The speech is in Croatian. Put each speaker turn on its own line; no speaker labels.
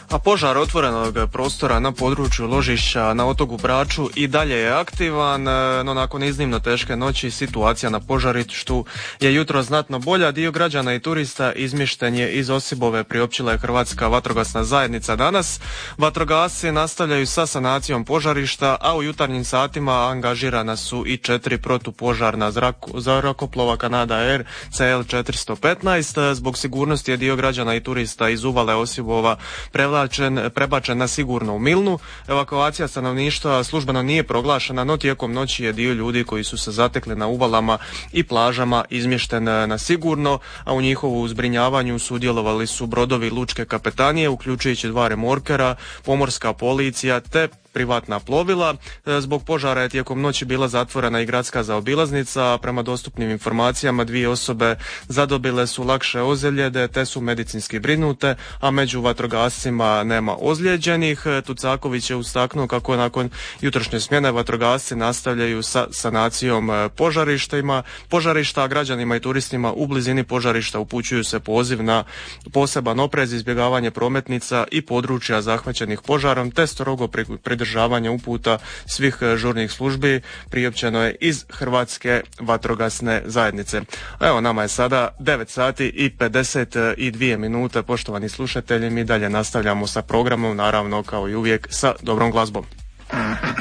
A požar otvorenog prostora na području ložišća na otoku Braču i dalje je aktivan, no nakon iznimno teške noći situacija na požarištu je jutro znatno bolja. Dio građana i turista izmješten je iz Osibove, priopćila je Hrvatska vatrogasna zajednica danas. Vatrogasci nastavljaju sa sanacijom požarišta, a u jutarnjim satima angažirana su i 4 protupožarna zrakoplova Canada Air CL-415. Zbog sigurnosti je dio građana i turista iz uvale Osibova prebačen na sigurno u Milnu. Evakuacija stanovništva službeno nije proglašena, no tijekom noći je dio ljudi koji su se zatekli na uvalama i plažama izmješten na sigurno, a u njihovu zbrinjavanju sudjelovali su brodovi lučke kapetanije, uključujući 2 remorkera, pomorska policija te privatna plovila. Zbog požara je tijekom noći bila zatvorena i gradska zaobilaznica, a prema dostupnim informacijama 2 osobe zadobile su lakše ozljede te su medicinski brinute, a među vatrogascima nema ozlijeđenih. Tucaković je istaknuo kako nakon jutrošnje smjene vatrogasci nastavljaju sa sanacijom požarišta, a građanima i turistima u blizini požarišta upućuju se poziv na poseban oprez, izbjegavanje prometnica i područja zahvaćenih požarom te strogo pridržavanje uputa svih žurnih službi, priopćeno je iz Hrvatske vatrogasne zajednice. Evo, nama je sada 9 sati i 52 minute, poštovani slušatelji, mi dalje nastavljamo sa programom, naravno kao i uvijek sa dobrom glazbom.